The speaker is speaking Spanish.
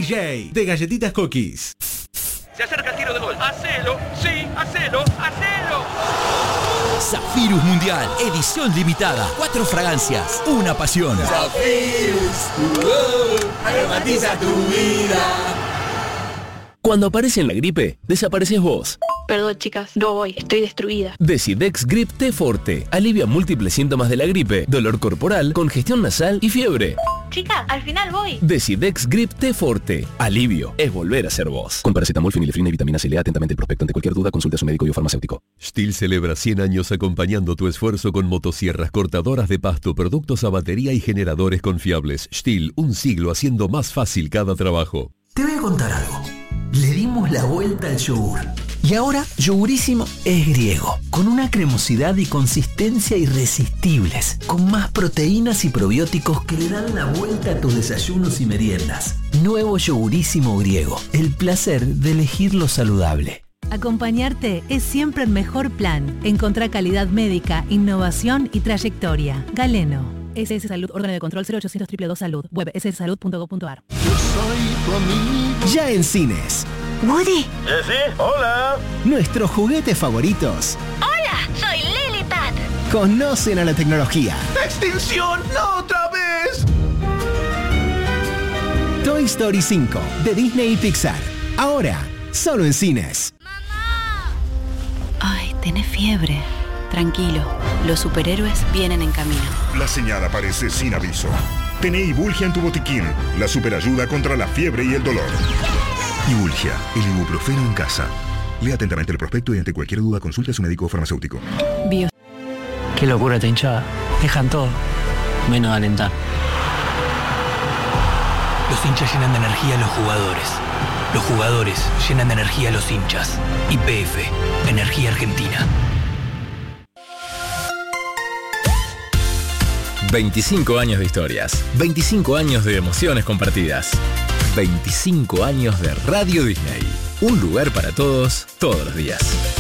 DJ de Galletitas Cookies. Se acerca el tiro de gol. ¡Hacelo! ¡Sí! ¡Hacelo! ¡Hacelo! Zafirus Mundial, edición limitada. 4 fragancias, una pasión. Zafirus, aromatiza tu vida. Cuando aparece en la gripe, desapareces vos. Perdón, chicas, no voy, estoy destruida. Decidex Grip T Forte alivia múltiples síntomas de la gripe, dolor corporal, congestión nasal y fiebre. Chica, al final voy. Decidex Grip T Forte. Alivio es volver a ser vos. Con paracetamol, fenilefrina y vitamina C. Lea atentamente el prospecto. Ante cualquier duda, consulte a su médico y o farmacéutico. STIHL celebra 100 años acompañando tu esfuerzo con motosierras cortadoras de pasto, productos a batería y generadores confiables. STIHL, un siglo haciendo más fácil cada trabajo. Te voy a contar algo. Le dimos la vuelta al yogur. Y ahora, Yogurísimo es griego, con una cremosidad y consistencia irresistibles, con más proteínas y probióticos que le dan la vuelta a tus desayunos y meriendas. Nuevo Yogurísimo griego, el placer de elegir lo saludable. Acompañarte es siempre el mejor plan. Encontrá calidad médica, innovación y trayectoria. Galeno. SS Salud, órgano de control 0800 222 Salud. Web sssalud.gov.ar. Ya en cines. Woody. ¿Sí? Hola. Nuestros juguetes favoritos. Hola, soy Lilipad. Conocen a la tecnología. ¡Extinción! ¡No otra vez! Toy Story 5 de Disney y Pixar. Ahora, solo en cines. ¡Mamá! Ay, tenés fiebre. Tranquilo, los superhéroes vienen en camino. La señal aparece sin aviso. Tené Ibulgia en tu botiquín, la superayuda contra la fiebre y el dolor. Ibulgia, el ibuprofeno en casa. Lea atentamente el prospecto y ante cualquier duda consulte a su médico o farmacéutico. Qué locura esta hinchada. Dejan todo, menos alentar. Los hinchas llenan de energía a los jugadores. Los jugadores llenan de energía a los hinchas. YPF, Energía Argentina. 25 años de historias, 25 años de emociones compartidas, 25 años de Radio Disney. Un lugar para todos, todos los días.